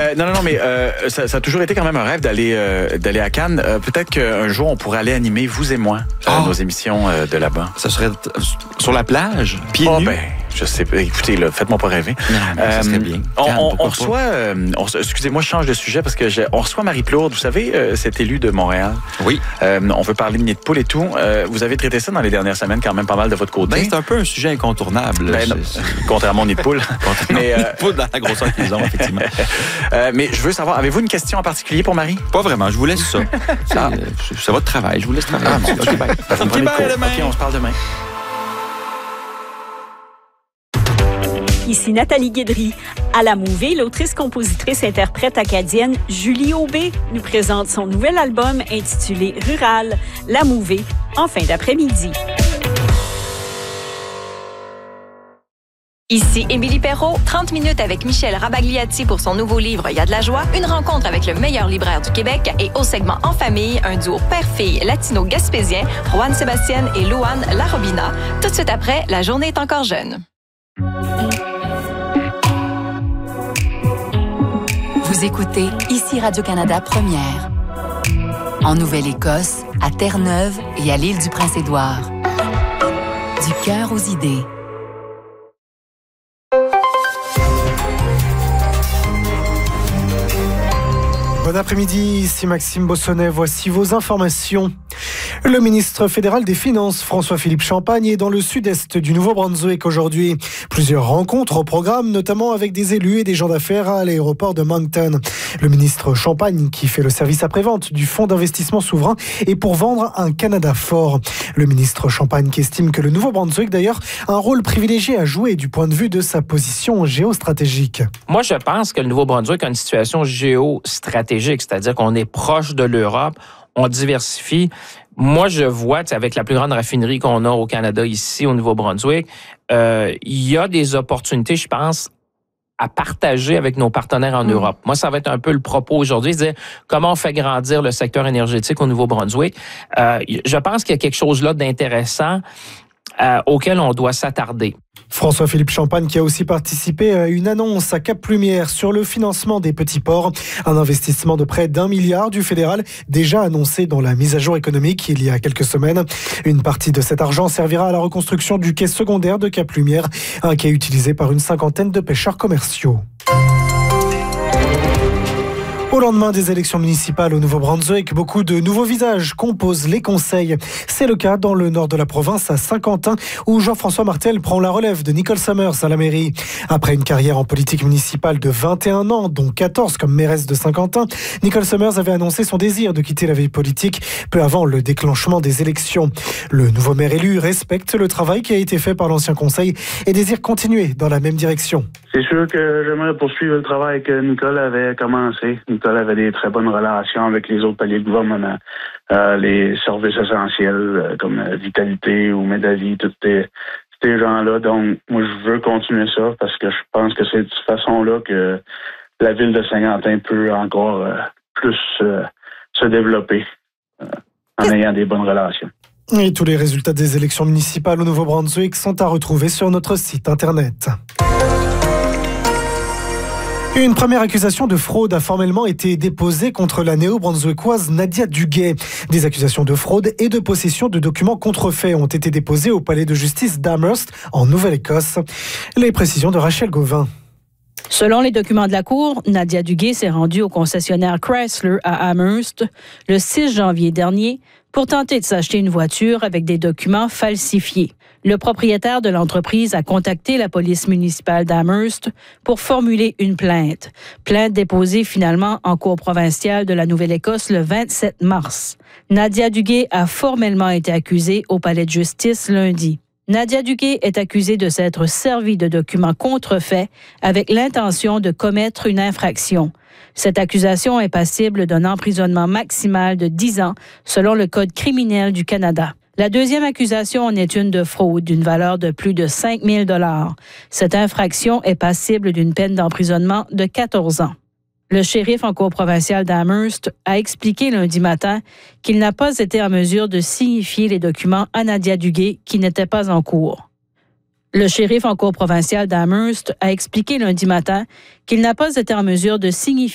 Non, mais ça a toujours été quand même un rêve d'aller à Cannes. Peut-être qu'un jour, on pourrait aller animer, vous et moi, nos émissions de là-bas. Ça serait sur la plage, pieds nus? Ben, je sais pas. Écoutez, là, faites-moi pas rêver. Non, ça serait bien. On reçoit... excusez-moi, je change de sujet parce que on reçoit Marie Plourde, vous savez, cette élue de Montréal. Oui. On veut parler de nid de poule et tout. Vous avez traité ça dans les dernières semaines quand même pas mal de votre côté. Ben, c'est un peu un sujet incontournable. Contrairement au nid de poule. Mais nid de poule dans la grosseur qu'ils ont, effectivement. Mais je veux savoir, avez-vous une question en particulier pour Marie? Pas vraiment, je vous laisse ça. C'est votre travail, je vous laisse travailler. OK, bye. OK, on se parle demain. Ici Nathalie Guédry. À la Mouvée, l'autrice-compositrice-interprète acadienne Julie Aubé nous présente son nouvel album intitulé Rural, La Mouvée, en fin d'après-midi. Ici Émilie Perrault, 30 minutes avec Michel Rabagliati pour son nouveau livre « Il y a de la joie », une rencontre avec le meilleur libraire du Québec et au segment En famille, un duo père-fille latino-gaspésien, Juan Sébastien et Louane Larobina. Tout de suite après, la journée est encore jeune. Vous écoutez ici Radio-Canada Première. En Nouvelle-Écosse, à Terre-Neuve et à l'île du Prince-Édouard. Du cœur aux idées. Bon après-midi, ici Maxime Bossonnet. Voici vos informations. Le ministre fédéral des Finances, François-Philippe Champagne, est dans le sud-est du Nouveau-Brunswick aujourd'hui. Plusieurs rencontres au programme, notamment avec des élus et des gens d'affaires à l'aéroport de Moncton. Le ministre Champagne, qui fait le service après-vente du Fonds d'investissement souverain, est pour vendre un Canada fort. Le ministre Champagne qui estime que le Nouveau-Brunswick, d'ailleurs, a un rôle privilégié à jouer du point de vue de sa position géostratégique. Moi, je pense que le Nouveau-Brunswick a une situation géostratégique, c'est-à-dire qu'on est proche de l'Europe, on diversifie. Moi, je vois, avec la plus grande raffinerie qu'on a au Canada, ici, au Nouveau-Brunswick, il y a des opportunités, je pense, à partager avec nos partenaires en Europe. Moi, ça va être un peu le propos aujourd'hui, c'est comment on fait grandir le secteur énergétique au Nouveau-Brunswick. Je pense qu'il y a quelque chose là d'intéressant auquel on doit s'attarder. François-Philippe Champagne qui a aussi participé à une annonce à Cap-Plumière sur le financement des petits ports. Un investissement de près d'1 milliard du fédéral déjà annoncé dans la mise à jour économique il y a quelques semaines. Une partie de cet argent servira à la reconstruction du quai secondaire de Cap-Plumière, un quai utilisé par une cinquantaine de pêcheurs commerciaux. Au lendemain des élections municipales au Nouveau-Brunswick, beaucoup de nouveaux visages composent les conseils. C'est le cas dans le nord de la province, à Saint-Quentin, où Jean-François Martel prend la relève de Nicole Summers à la mairie. Après une carrière en politique municipale de 21 ans, dont 14 comme mairesse de Saint-Quentin, Nicole Summers avait annoncé son désir de quitter la vie politique peu avant le déclenchement des élections. Le nouveau maire élu respecte le travail qui a été fait par l'ancien conseil et désire continuer dans la même direction. C'est sûr que j'aimerais poursuivre le travail que Nicole avait commencé. Nicole avait des très bonnes relations avec les autres paliers de gouvernement, les services essentiels comme Vitalité ou Médavie, tous ces gens-là. Donc, moi, je veux continuer ça parce que je pense que c'est de cette façon-là que la ville de Saint-Quentin peut encore plus se développer en ayant des bonnes relations. Et tous les résultats des élections municipales au Nouveau-Brunswick sont à retrouver sur notre site Internet. Une première accusation de fraude a formellement été déposée contre la néo-brunswickoise Nadia Duguay. Des accusations de fraude et de possession de documents contrefaits ont été déposées au palais de justice d'Amherst, en Nouvelle-Écosse. Les précisions de Rachel Gauvin. Selon les documents de la Cour, Nadia Duguay s'est rendue au concessionnaire Chrysler à Amherst le 6 janvier dernier pour tenter de s'acheter une voiture avec des documents falsifiés. Le propriétaire de l'entreprise a contacté la police municipale d'Amherst pour formuler une plainte. Plainte déposée finalement en cour provinciale de la Nouvelle-Écosse le 27 mars. Nadia Duguay a formellement été accusée au palais de justice lundi. Nadia Duguay est accusée de s'être servie de documents contrefaits avec l'intention de commettre une infraction. Cette accusation est passible d'un emprisonnement maximal de 10 ans selon le Code criminel du Canada. La deuxième accusation en est une de fraude d'une valeur de plus de 5 000 $. Cette infraction est passible d'une peine d'emprisonnement de 14 ans. Le shérif en cour provinciale d'Amherst a expliqué lundi matin qu'il n'a pas été en mesure de signifier les documents à Nadia Duguay qui n'étaient pas en cours. Le shérif en cour provinciale d'Amherst a expliqué lundi matin qu'il n'a pas été en mesure de signifier